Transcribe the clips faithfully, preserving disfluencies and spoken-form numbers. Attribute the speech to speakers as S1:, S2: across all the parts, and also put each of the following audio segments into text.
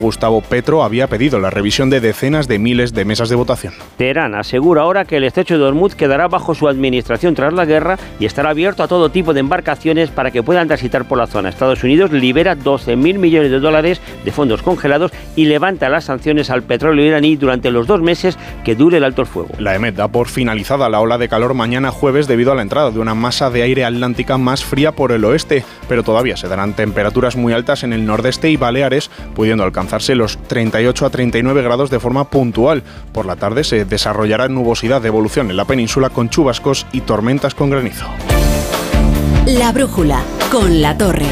S1: Gustavo Petro había pedido la revisión de decenas de miles de mesas de votación.
S2: Teherán asegura ahora que el estrecho de Hormuz quedará bajo su administración tras la guerra y estará abierto a todo tipo de embarcaciones para que puedan transitar por la zona. Estados Unidos libera doce mil millones de dólares de fondos congelados y levanta las sanciones al petróleo iraní durante los dos meses que dure el alto el fuego.
S1: La EMET da por finalizada la ola de calor mañana jueves debido a la entrada de una masa de aire atlántica más fría por el oeste, pero todavía se darán temperaturas muy altas en el nordeste y Baleares, pudiendo alcanzarse los treinta y ocho a treinta y nueve grados de forma puntual. Por la tarde se desarrollará nubosidad de evolución en la península con chubascos y tormentas con granizo.
S3: La brújula con La Torre.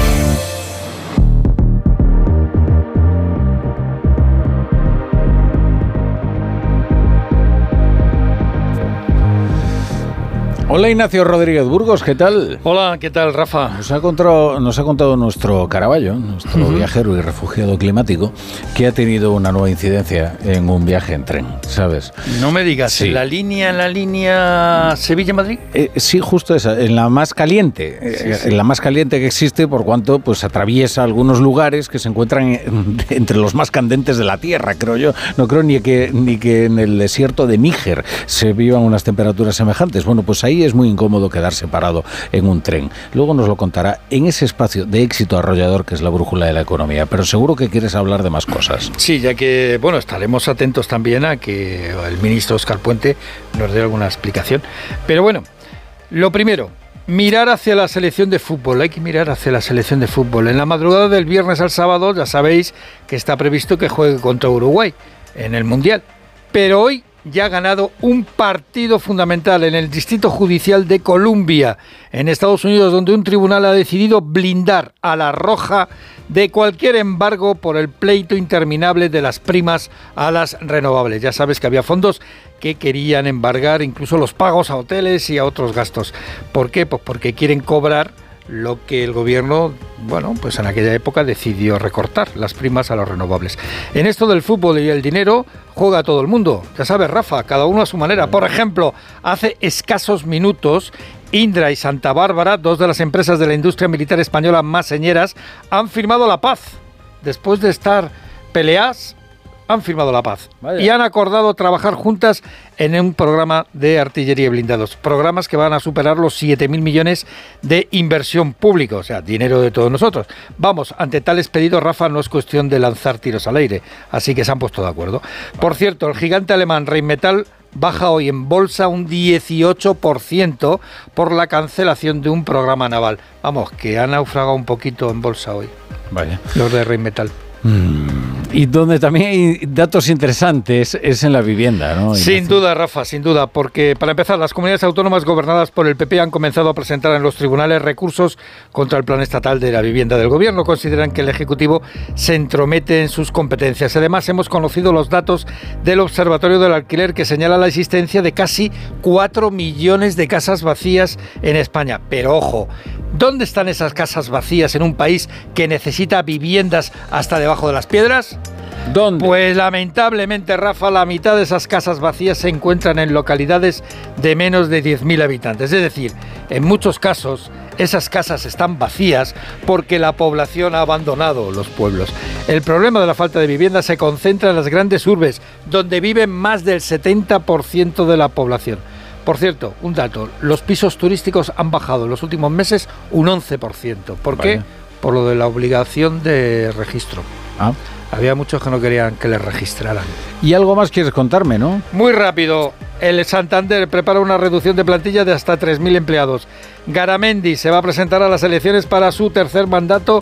S4: Hola Ignacio Rodríguez Burgos, ¿qué tal?
S5: Hola, ¿qué tal, Rafa?
S4: Nos ha contado, nos ha contado nuestro Caraballo, nuestro uh-huh. viajero y refugiado climático, que ha tenido una nueva incidencia en un viaje en tren, ¿sabes?
S5: No me digas,
S4: sí.
S5: ¿en la línea, en la línea Sevilla-Madrid?
S4: Eh, sí, justo esa, en la más caliente, sí, eh, sí. en la más caliente que existe, por cuanto pues atraviesa algunos lugares que se encuentran en, entre los más candentes de la Tierra, creo yo. No creo ni que, ni que en el desierto de Níger se vivan unas temperaturas semejantes. Bueno, pues ahí es muy incómodo quedarse parado en un tren. Luego nos lo contará en ese espacio de éxito arrollador que es la brújula de la economía, pero seguro que quieres hablar de más cosas.
S5: Sí, ya que, bueno, estaremos atentos también a que el ministro Óscar Puente nos dé alguna explicación. Pero bueno, lo primero, mirar hacia la selección de fútbol. Hay que mirar hacia la selección de fútbol. En la madrugada del viernes al sábado ya sabéis que está previsto que juegue contra Uruguay en el Mundial. Pero hoy ya ha ganado un partido fundamental en el Distrito Judicial de Columbia, en Estados Unidos, donde un tribunal ha decidido blindar a la Roja de cualquier embargo por el pleito interminable de las primas a las renovables. Ya sabes que había fondos que querían embargar incluso los pagos a hoteles y a otros gastos. ¿Por qué? Pues porque quieren cobrar lo que el gobierno, bueno, pues en aquella época decidió recortar, las primas a los renovables. En esto del fútbol y el dinero juega todo el mundo. Ya sabes, Rafa, cada uno a su manera. Por ejemplo, hace escasos minutos, Indra y Santa Bárbara, dos de las empresas de la industria militar española más señeras, han firmado la paz. Después de estar peleadas, han firmado la paz. Vaya. Y han acordado trabajar juntas en un programa de artillería y blindados. Programas que van a superar los siete mil millones de inversión pública, o sea, dinero de todos nosotros. Vamos, ante tales pedidos, Rafa, no es cuestión de lanzar tiros al aire, así que se han puesto de acuerdo. Vale. Por cierto, el gigante alemán Rheinmetall baja hoy en bolsa un dieciocho por ciento por la cancelación de un programa naval. Vamos, que ha naufragado un poquito en bolsa hoy.
S4: Vaya.
S5: Los de Rheinmetall.
S4: Mm. Y donde también hay datos interesantes es en la vivienda, ¿no?
S5: Sin duda, Rafa, sin duda, porque para empezar, las comunidades autónomas gobernadas por el P P han comenzado a presentar en los tribunales recursos contra el plan estatal de la vivienda del gobierno. Consideran que el Ejecutivo se entromete en sus competencias. Además, hemos conocido los datos del Observatorio del Alquiler que señala la existencia de casi cuatro millones de casas vacías en España. Pero ojo, ¿dónde están esas casas vacías en un país que necesita viviendas hasta debajo de las piedras?
S4: ¿Dónde?
S5: Pues lamentablemente, Rafa, la mitad de esas casas vacías se encuentran en localidades de menos de diez mil habitantes. Es decir, en muchos casos esas casas están vacías porque la población ha abandonado los pueblos. El problema de la falta de vivienda se concentra en las grandes urbes, donde viven más del setenta por ciento de la población. Por cierto, un dato, los pisos turísticos han bajado en los últimos meses un once por ciento. ¿Por qué? Vale. Por lo de la obligación de registro.
S4: Ah.
S5: Había muchos que no querían que les registraran.
S4: Y algo más quieres contarme, ¿no?
S5: Muy rápido. El Santander prepara una reducción de plantilla de hasta tres mil empleados. Garamendi se va a presentar a las elecciones para su tercer mandato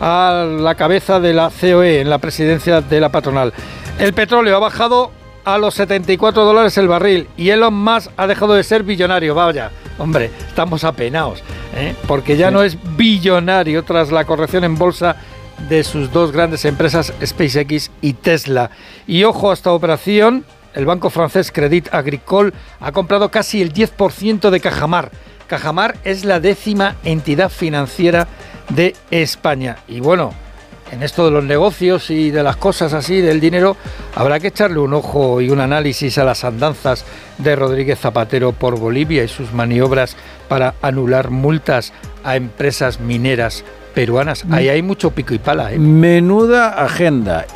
S5: a la cabeza de la C O E en la presidencia de la patronal. El petróleo ha bajado a los setenta y cuatro dólares el barril y Elon Musk ha dejado de ser billonario. Vaya, hombre, estamos apenados, ¿eh? Porque ya sí. no es billonario tras la corrección en bolsa de sus dos grandes empresas, SpaceX y Tesla. Y ojo a esta operación, el banco francés Crédit Agricole ha comprado casi el diez por ciento de Cajamar. Cajamar es la décima entidad financiera de España. Y bueno, en esto de los negocios y de las cosas así, del dinero, habrá que echarle un ojo y un análisis a las andanzas de Rodríguez Zapatero por Bolivia y sus maniobras para anular multas a empresas mineras peruanas. Ahí hay mucho pico y pala, ¿eh?
S4: Menuda agenda.